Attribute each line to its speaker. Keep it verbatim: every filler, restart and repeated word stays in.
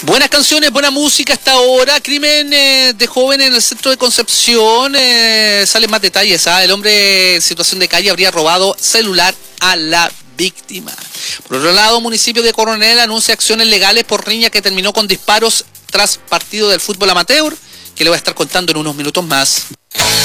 Speaker 1: Buenas canciones, buena música hasta ahora. Crimen eh, de joven en el centro de Concepción. Eh, salen más detalles. ¿ah? El hombre en situación de calle habría robado celular a la víctima. Por otro lado, municipio de Coronel anuncia acciones legales por riña que terminó con disparos tras partido del fútbol amateur, que le voy a estar contando en unos minutos más.